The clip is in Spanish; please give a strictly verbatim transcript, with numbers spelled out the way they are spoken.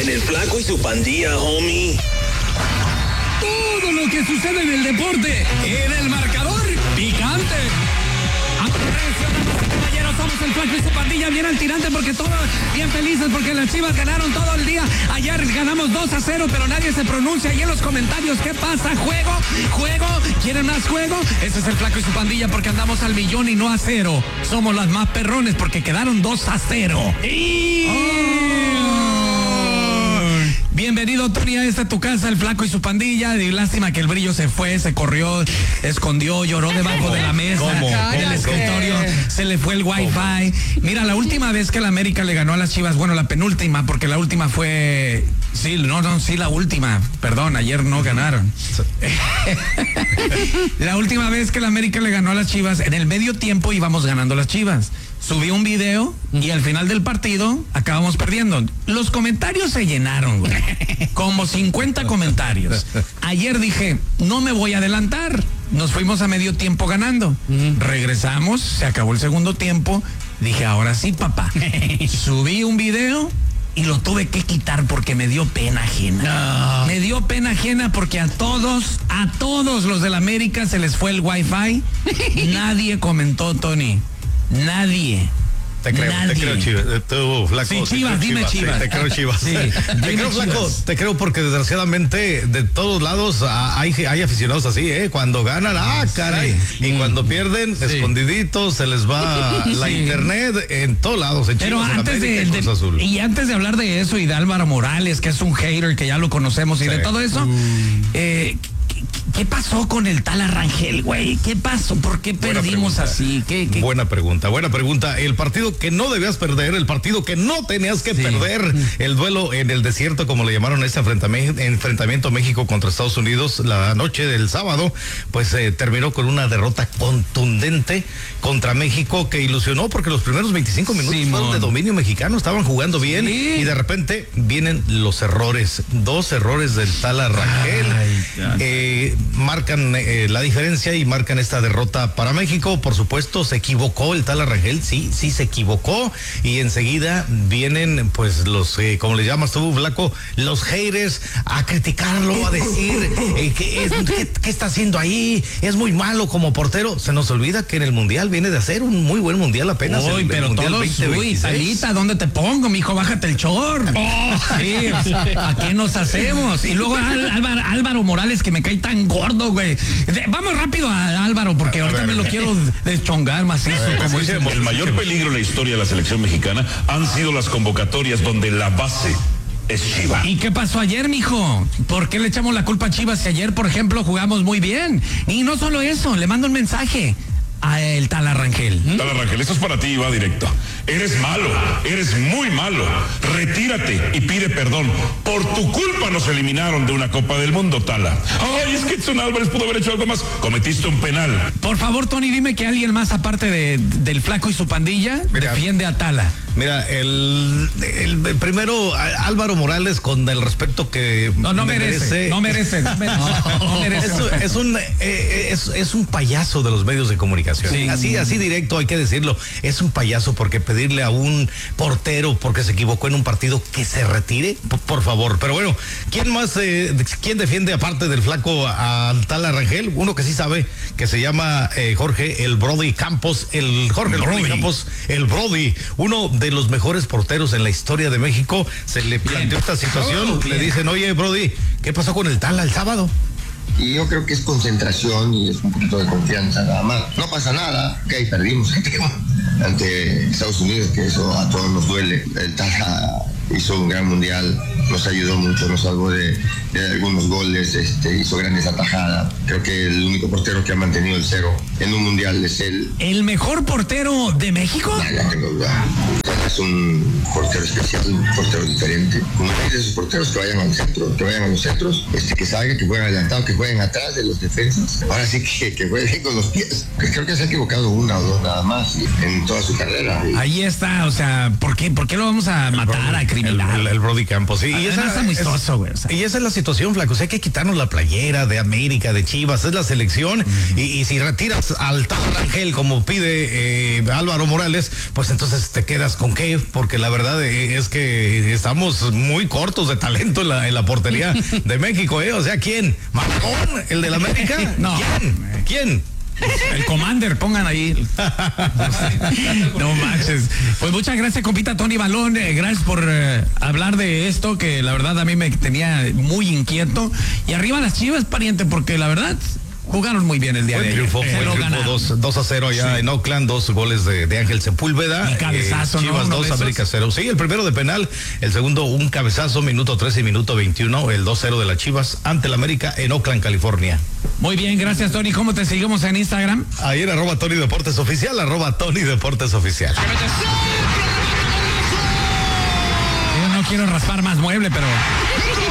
En el Flaco y su Pandilla, homie. Todo lo que sucede en el deporte, en el marcador picante. Caballeros, somos el Flaco y su Pandilla, bien al tirante porque todos bien felices porque las Chivas ganaron todo el día. Ayer ganamos dos a cero, pero nadie se pronuncia ahí en los comentarios. ¿Qué pasa? ¿Juego? ¿Juego? ¿Quieren más juego? Ese es el Flaco y su Pandilla porque andamos al millón y no a cero. Somos las más perrones porque quedaron dos a cero. Y... oh. Bienvenido, Tony, a esta tu casa, el Flaco y su Pandilla. Y lástima que el brillo se fue, se corrió, escondió, lloró debajo de la mesa, del escritorio, se le fue el wifi. Mira, la última vez que la América le ganó a las Chivas, bueno, la penúltima, porque la última fue... Sí, no, no, sí, la última. Perdón, ayer no ganaron. La última vez que la América le ganó a las Chivas, en el medio tiempo íbamos ganando las Chivas. Subí un video y al final del partido acabamos perdiendo. Los comentarios se llenaron, güey. Como cincuenta comentarios. Ayer dije, no me voy a adelantar. Nos fuimos a medio tiempo ganando. Regresamos, se acabó el segundo tiempo. Dije, ahora sí, papá. Subí un video y lo tuve que quitar porque me dio pena ajena. No. Me dio pena ajena porque a todos, a todos los del América se les fue el wifi. Nadie comentó, Tony. Nadie. Te creo, Nadie. te creo, Chivas. Tú, Flaco. Sí, Chivas, dime Chivas. Sí, te creo, Chivas. Sí, te creo, Flaco, Chivas. te creo porque desgraciadamente de todos lados hay, hay aficionados así, ¿eh? Cuando ganan, ah, caray. Sí. Y cuando pierden, sí. escondiditos, se les va sí. la internet en todos lados, en Pero Chivas, antes en América, de, en Cruz Azul. Y antes de hablar de eso y de Álvaro Morales, que es un hater, que ya lo conocemos, y sí. de todo eso, mm. eh, ¿qué pasó con el tal Arrangel, güey? ¿Qué pasó? ¿Por qué perdimos así? ¿Qué, qué? Buena pregunta, buena pregunta. El partido que no debías perder, el partido que no tenías que sí. perder, el duelo en el desierto, como le llamaron a este enfrentamiento, enfrentamiento México contra Estados Unidos la noche del sábado, pues eh, terminó con una derrota contundente contra México que ilusionó porque los primeros veinticinco minutos sí, fueron de dominio mexicano, estaban jugando bien sí. y de repente vienen los errores, dos errores del tal Arrangel. Ay, eh, marcan eh, la diferencia y marcan esta derrota para México. Por supuesto, se equivocó el tal Arrangel, sí, sí se equivocó y enseguida vienen pues los, eh, como le llamas tú, Flaco, los haters a criticarlo, a decir eh, que es, ¿qué, qué está haciendo ahí? Es muy malo como portero. Se nos olvida que en el Mundial viene de hacer un muy buen Mundial apenas. Uy, el, pero el mundial todos, uy, Salita, ¿dónde te pongo, mijo? Bájate el short. Oh, sí, ¿a qué nos hacemos? Y luego Álvaro, Álvaro Morales, que me cae tan gordo, güey. Vamos rápido a Álvaro, porque ahorita me lo quiero deschongar macizo. Como dice. El mayor peligro en la historia de la selección mexicana han sido las convocatorias donde la base es Chivas. ¿Y qué pasó ayer, mijo? ¿Por qué le echamos la culpa a Chivas si ayer, por ejemplo, jugamos muy bien? Y no solo eso, le mando un mensaje a el tal Arrangel. ¿Mm? Tal Arrangel, eso es para ti, va directo. Eres malo, eres muy malo. Retírate y pide perdón. Por tu culpa nos eliminaron de una Copa del Mundo, Tala. Ay, es que Edson Álvarez pudo haber hecho algo más. Cometiste un penal. Por favor, Tony, dime que alguien más, aparte de, del Flaco y su Pandilla, mira, defiende a Tala. Mira, el, el, el primero, Álvaro Morales, con el respeto que no, no merece, merece. No merece, no merece. No, no merece. Es, es, un, eh, es, es un payaso de los medios de comunicación. Sí. Así, así directo, hay que decirlo. Es un payaso porque pedirle a un portero porque se equivocó en un partido que se retire, por, por favor. Pero bueno, ¿quién más, eh, quién defiende aparte del Flaco al tal Arrangel? Uno que sí sabe, que se llama eh, Jorge el Brody Campos, el Jorge el Brody Campos, el Brody, uno de los mejores porteros en la historia de México. Se le planteó esta situación, oh, le dicen, oye, Brody, ¿qué pasó con el Tala el sábado? Y yo creo que es concentración y es un poquito de confianza nada más. No pasa nada, ok, perdimos ante Estados Unidos, que eso a todos nos duele. El Tala hizo un gran mundial, nos ayudó mucho, nos salvó de, de algunos goles, este, hizo grandes atajadas. Creo que el único portero que ha mantenido el cero en un mundial es él. ¿El mejor portero de México? No, no tengo duda. Es un portero especial, un portero diferente. Como de esos porteros que vayan al centro, que vayan a los centros, este, que salgan, que jueguen adelantado, que jueguen atrás de los defensas. Ahora sí que, que jueguen con los pies. Creo que se ha equivocado una o dos nada más en toda su carrera. Ahí está, o sea, ¿por qué, por qué lo vamos a matar, a criticar? eliminado. El, el, el Brody Campos, sí. Y esa está muy soso, güey. O sea. Y esa es la situación, Flaco. O sea, hay que quitarnos la playera de América, de Chivas, es la selección. Mm. Y, y si retiras al tal Rangel, como pide eh, Álvaro Morales, pues entonces te quedas con qué, porque la verdad es que estamos muy cortos de talento en la, en la portería de México, ¿eh? O sea, ¿quién? ¿Marcón? ¿El del América? No. ¿Quién? ¿Quién? El Commander, pongan ahí. No manches. Pues muchas gracias, compita Tony Balón. Eh, gracias por eh, hablar de esto, que la verdad a mí me tenía muy inquieto. Y arriba las Chivas, pariente, porque la verdad jugaron muy bien el día buen de triunfo, ayer. Buen triunfo, dos a cero allá sí. en Oakland, dos goles de, de Ángel Sepúlveda. Y cabezazo, eh, Chivas ¿no? dos, América cero. Sí, el primero de penal, el segundo un cabezazo, minuto trece y minuto veintiuno, el dos cero de las Chivas ante el América en Oakland, California. Muy bien, gracias, Tony. ¿Cómo te seguimos en Instagram? Ahí en arroba Tony Deportes Oficial, arroba Tony Deportes Oficial. Yo no quiero raspar más mueble, pero...